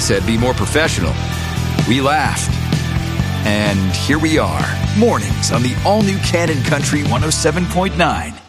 They said be more professional. We laughed. And here we are, mornings on the all-new Cannon Country 107.9.